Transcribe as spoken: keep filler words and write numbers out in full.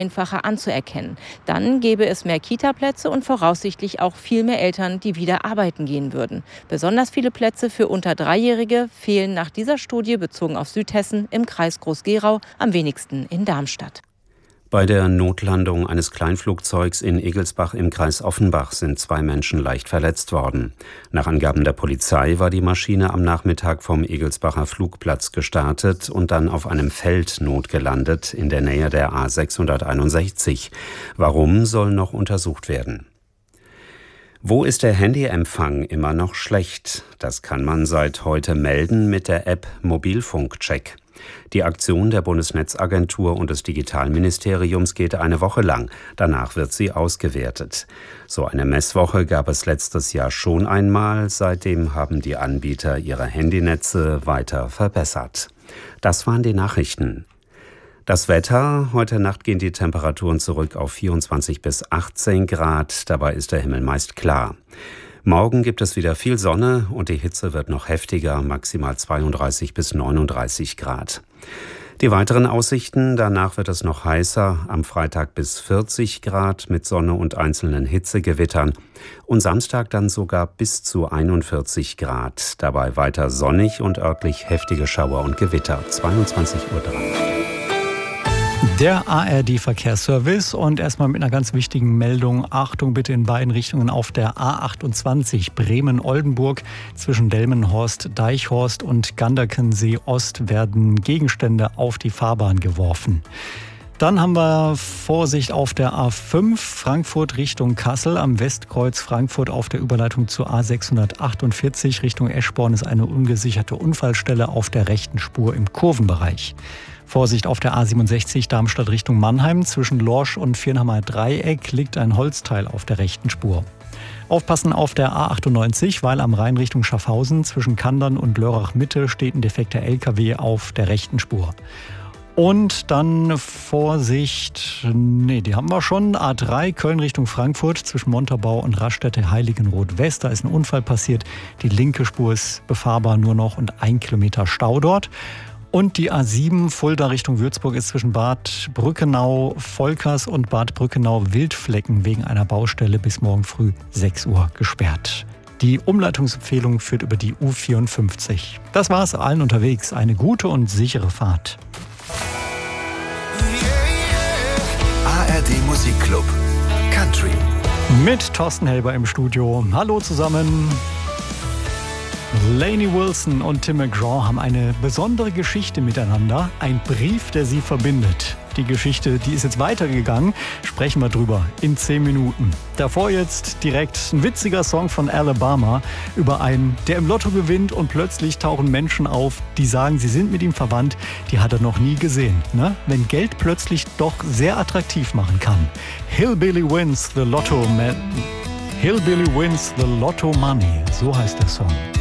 einfacher anzuerkennen. Dann gäbe es mehr Kita-Plätze und voraussichtlich auch viel mehr Eltern, die wieder arbeiten gehen würden. Besonders viele Plätze für unter Dreijährige fehlen nach dieser Studie bezogen auf Südhessen im Kreis Groß-Gerau, am wenigsten in Darmstadt. Bei der Notlandung eines Kleinflugzeugs in Egelsbach im Kreis Offenbach sind zwei Menschen leicht verletzt worden. Nach Angaben der Polizei war die Maschine am Nachmittag vom Egelsbacher Flugplatz gestartet und dann auf einem Feld notgelandet in der Nähe der A sechshunderteinundsechzig. Warum, soll noch untersucht werden. Wo ist der Handyempfang immer noch schlecht? Das kann man seit heute melden mit der App Mobilfunkcheck. Die Aktion der Bundesnetzagentur und des Digitalministeriums geht eine Woche lang. Danach wird sie ausgewertet. So eine Messwoche gab es letztes Jahr schon einmal. Seitdem haben die Anbieter ihre Handynetze weiter verbessert. Das waren die Nachrichten. Das Wetter: Heute Nacht gehen die Temperaturen zurück auf vierundzwanzig bis achtzehn Grad. Dabei ist der Himmel meist klar. Morgen gibt es wieder viel Sonne und die Hitze wird noch heftiger, maximal zweiunddreißig bis neununddreißig Grad. Die weiteren Aussichten: Danach wird es noch heißer, am Freitag bis vierzig Grad mit Sonne und einzelnen Hitzegewittern und Samstag dann sogar bis zu einundvierzig Grad. Dabei weiter sonnig und örtlich heftige Schauer und Gewitter. zweiundzwanzig Uhr drei. Der A R D-Verkehrsservice und erstmal mit einer ganz wichtigen Meldung. Achtung bitte in beiden Richtungen auf der A achtundzwanzig Bremen-Oldenburg. Zwischen Delmenhorst, Deichhorst und Ganderkensee Ost werden Gegenstände auf die Fahrbahn geworfen. Dann haben wir Vorsicht auf der A fünf Frankfurt Richtung Kassel. Am Westkreuz Frankfurt auf der Überleitung zur A sechshundertachtundvierzig Richtung Eschborn ist eine ungesicherte Unfallstelle auf der rechten Spur im Kurvenbereich. Vorsicht auf der A siebenundsechzig Darmstadt Richtung Mannheim. Zwischen Lorsch und Viernhammer Dreieck liegt ein Holzteil auf der rechten Spur. Aufpassen auf der A achtundneunzig, weil am Rhein Richtung Schaffhausen zwischen Kandern und Lörrach Mitte steht ein defekter L K W auf der rechten Spur. Und dann Vorsicht, nee, die haben wir schon, A drei Köln Richtung Frankfurt zwischen Montabaur und Raststätte Heiligenroth West. Da ist ein Unfall passiert, die linke Spur ist befahrbar nur noch und ein Kilometer Stau dort. Und die A sieben Fulda Richtung Würzburg ist zwischen Bad Brückenau-Volkers und Bad Brückenau-Wildflecken wegen einer Baustelle bis morgen früh sechs Uhr gesperrt. Die Umleitungsempfehlung führt über die U vierundfünfzig. Das war's, allen unterwegs. Eine gute und sichere Fahrt. A R D Musikclub Country mit Thorsten Helber im Studio. Hallo zusammen. Lainey Wilson und Tim McGraw haben eine besondere Geschichte miteinander. Ein Brief, der sie verbindet. Die Geschichte, die ist jetzt weitergegangen. Sprechen wir drüber in zehn Minuten. Davor jetzt direkt ein witziger Song von Alabama über einen, der im Lotto gewinnt und plötzlich tauchen Menschen auf, die sagen, sie sind mit ihm verwandt. Die hat er noch nie gesehen. Ne? Wenn Geld plötzlich doch sehr attraktiv machen kann. Hillbilly wins the Lotto Man. Hillbilly wins the Lotto Money. So heißt der Song.